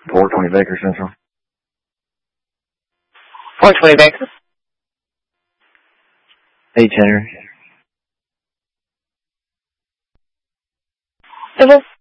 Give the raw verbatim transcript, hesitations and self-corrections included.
four twenty Baker Central. four twenty Baker. H. Henry. Mm-hmm.